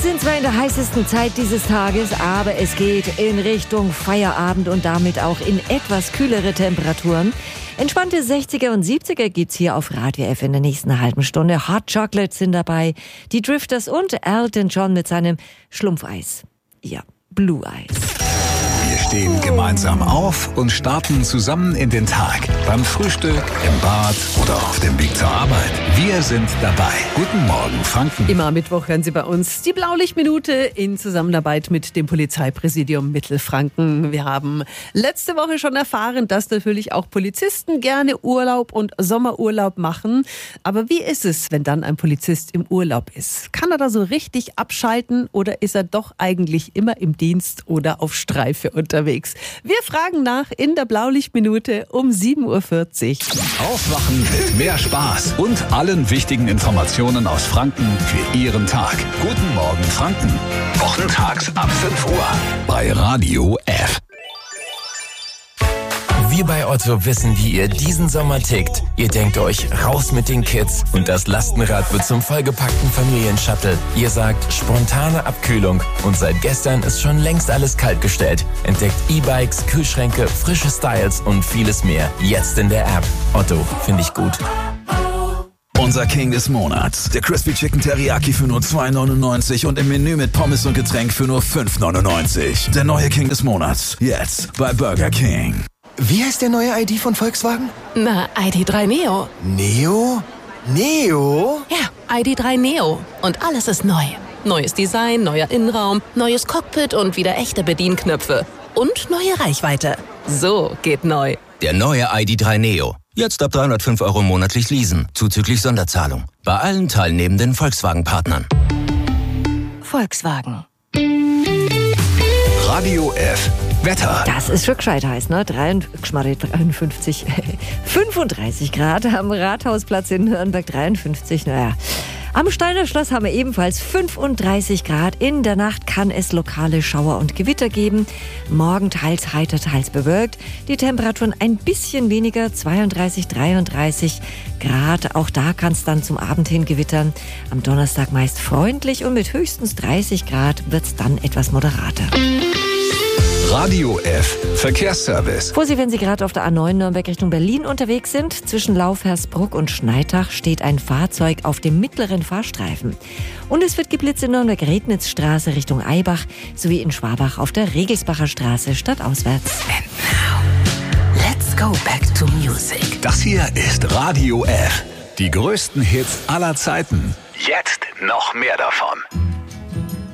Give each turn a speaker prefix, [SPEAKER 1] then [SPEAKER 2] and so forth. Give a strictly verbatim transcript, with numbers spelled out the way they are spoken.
[SPEAKER 1] sind zwar in der heißesten Zeit dieses Tages, aber es geht in Richtung Feierabend und damit auch in etwas kühlere Temperaturen. Entspannte sechziger und siebziger gibt's hier auf Radio F in der nächsten halben Stunde. Hot Chocolate sind dabei, die Drifters und Elton John mit seinem Schlumpfeis. Ja, Blue Eyes.
[SPEAKER 2] Wir stehen gemeinsam auf und starten zusammen in den Tag. Beim Frühstück, im Bad oder auf dem Weg zur Arbeit. Wir sind dabei. Guten Morgen, Franken.
[SPEAKER 3] Immer am Mittwoch hören Sie bei uns die Blaulichtminute in Zusammenarbeit mit dem Polizeipräsidium Mittelfranken. Wir haben letzte Woche schon erfahren, dass natürlich auch Polizisten gerne Urlaub und Sommerurlaub machen. Aber wie ist es, wenn dann ein Polizist im Urlaub ist? Kann er da so richtig abschalten oder ist er doch eigentlich immer im Dienst oder auf Streife unterwegs? Wir fragen nach in der Blaulichtminute um sieben Uhr vierzig.
[SPEAKER 2] Aufwachen mit mehr Spaß und allen wichtigen Informationen aus Franken für Ihren Tag. Guten Morgen, Franken. Wochentags ab fünf Uhr bei Radio F.
[SPEAKER 4] Wir bei Otto wissen, wie ihr diesen Sommer tickt. Ihr denkt euch, raus mit den Kids und das Lastenrad wird zum vollgepackten Familienshuttle. Ihr sagt, spontane Abkühlung und seit gestern ist schon längst alles kaltgestellt. Entdeckt E-Bikes, Kühlschränke, frische Styles und vieles mehr. Jetzt in der App. Otto, finde ich gut.
[SPEAKER 5] Unser King des Monats. Der Crispy Chicken Teriyaki für nur zwei neunundneunzig und im Menü mit Pommes und Getränk für nur fünf neunundneunzig. Der neue King des Monats. Jetzt bei Burger King.
[SPEAKER 6] Wie heißt der neue I D von Volkswagen?
[SPEAKER 7] Na, I D drei Neo.
[SPEAKER 6] Neo? Neo?
[SPEAKER 7] Ja, I D drei Neo. Und alles ist neu. Neues Design, neuer Innenraum, neues Cockpit und wieder echte Bedienknöpfe. Und neue Reichweite. So geht neu.
[SPEAKER 8] Der neue I D drei Neo. Jetzt ab dreihundertfünf Euro monatlich leasen, zuzüglich Sonderzahlung. Bei allen teilnehmenden Volkswagen-Partnern.
[SPEAKER 7] Volkswagen.
[SPEAKER 2] Radio F. Wetter.
[SPEAKER 1] Das ist schon gescheit heiß, ne? dreiundfünfzig, fünfunddreißig Grad am Rathausplatz in Nürnberg, dreiundfünfzig, naja. Am Steiner Schloss haben wir ebenfalls fünfunddreißig Grad. In der Nacht kann es lokale Schauer und Gewitter geben. Morgen teils heiter, teils bewölkt. Die Temperaturen ein bisschen weniger, zweiunddreißig, dreiunddreißig Grad. Auch da kann es dann zum Abend hin gewittern. Am Donnerstag meist freundlich und mit höchstens dreißig Grad wird es dann etwas moderater.
[SPEAKER 2] Radio F. Verkehrsservice.
[SPEAKER 1] Vorsicht, wenn Sie gerade auf der A neun Nürnberg Richtung Berlin unterwegs sind. Zwischen Laufhersbruck und Schneitach steht ein Fahrzeug auf dem mittleren Fahrstreifen. Und es wird geblitzt in Nürnberg-Rednitzstraße Richtung Eibach sowie in Schwabach auf der Regelsbacher Straße stadtauswärts.
[SPEAKER 7] And now, let's go back to music.
[SPEAKER 2] Das hier ist Radio F. Die größten Hits aller Zeiten. Jetzt noch mehr davon.